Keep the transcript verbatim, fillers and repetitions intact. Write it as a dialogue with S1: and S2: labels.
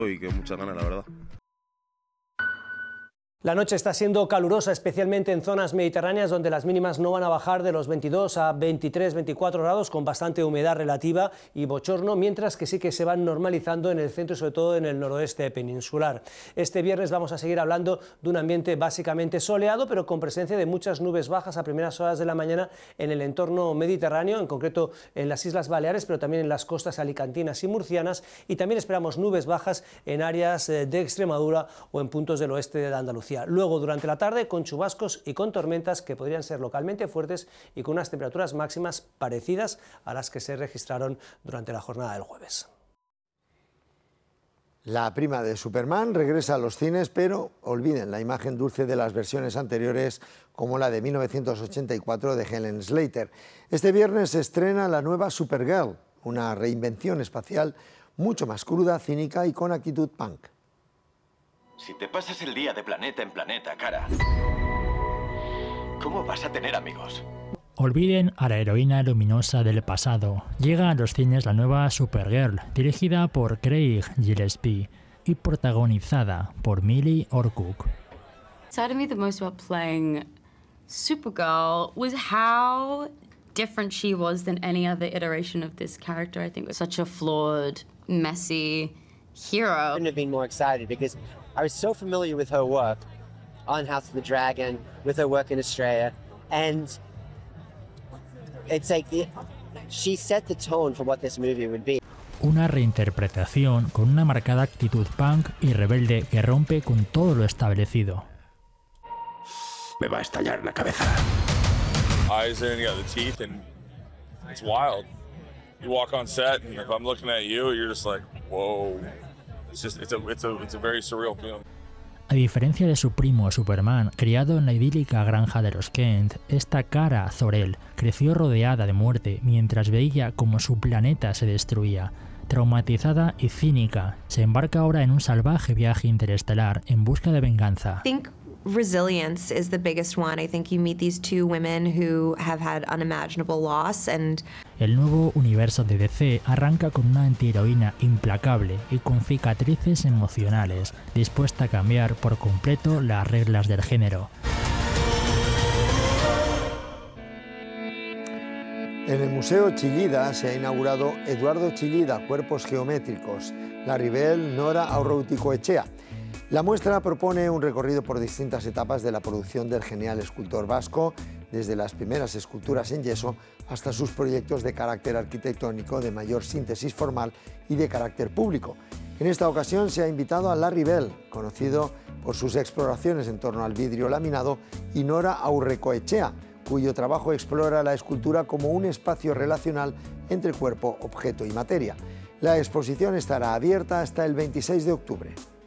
S1: y que muchas ganas, la verdad.
S2: La noche está siendo calurosa, especialmente en zonas mediterráneas donde las mínimas no van a bajar de los veintidós a veintitrés, veinticuatro grados, con bastante humedad relativa y bochorno, mientras que sí que se van normalizando en el centro y sobre todo en el noroeste peninsular. Este viernes vamos a seguir hablando de un ambiente básicamente soleado, pero con presencia de muchas nubes bajas a primeras horas de la mañana en el entorno mediterráneo, en concreto en las Islas Baleares, pero también en las costas alicantinas y murcianas, y también esperamos nubes bajas en áreas de Extremadura o en puntos del oeste de Andalucía. Luego, durante la tarde, con chubascos y con tormentas que podrían ser localmente fuertes y con unas temperaturas máximas parecidas a las que se registraron durante la jornada del jueves.
S3: La prima de Superman regresa a los cines, pero olviden la imagen dulce de las versiones anteriores, como la de mil novecientos ochenta y cuatro de Helen Slater. Este viernes se estrena la nueva Supergirl, una reinvención espacial mucho más cruda, cínica y con actitud punk.
S4: Si te pasas el día de planeta en planeta, cara, ¿cómo vas a tener amigos?
S5: Olviden a la heroína luminosa del pasado. Llega a los cines la nueva Supergirl, dirigida por Craig Gillespie y protagonizada por Millie Orcock.
S6: Excited me the most about playing Supergirl was how different she was than any other iteration of this character. I think it was such a flawed, messy hero.
S7: I couldn't have been more excited because I was so familiar with her work on House of the Dragon, with her work in Australia, and it's like the, she set the tone for what this movie would be.
S5: Una reinterpretación con una marcada actitud punk y rebelde que rompe con todo lo establecido.
S4: Me va a estallar la cabeza.
S8: Eyes in, you got the teeth, and it's wild. You walk on set, and if I'm looking at you, you're just like, whoa. It's just, it's a, it's a, it's a very surreal feeling.
S5: A diferencia de su primo Superman, criado en la idílica granja de los Kent, esta Kara Zor-El creció rodeada de muerte mientras veía cómo su planeta se destruía. Traumatizada y cínica, se embarca ahora en un salvaje viaje interestelar en busca de venganza.
S9: I think resilience is the biggest one. I think you meet these two women who have had unimaginable loss and
S5: El nuevo universo de D C arranca con una antiheroína implacable y con cicatrices emocionales, dispuesta a cambiar por completo las reglas del género.
S3: En el Museo Chillida se ha inaugurado Eduardo Chillida, Cuerpos Geométricos, Larribel Nora Aurrouticoechea. La muestra propone un recorrido por distintas etapas de la producción del genial escultor vasco, desde las primeras esculturas en yeso hasta sus proyectos de carácter arquitectónico, de mayor síntesis formal y de carácter público. En esta ocasión se ha invitado a Larry Bell, conocido por sus exploraciones en torno al vidrio laminado, y Nora Aurrecoechea, cuyo trabajo explora la escultura como un espacio relacional entre cuerpo, objeto y materia. La exposición estará abierta hasta el veintiséis de octubre.